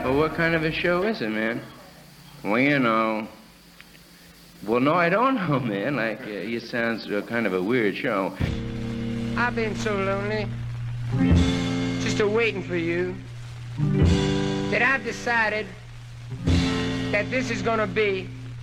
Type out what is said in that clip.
Well, what kind of a show is it, man? Well, you know... Well, no, I don't know, man. Like, it sounds kind of a weird show. I've been so lonely, just waiting for you, that I've decided that this is gonna be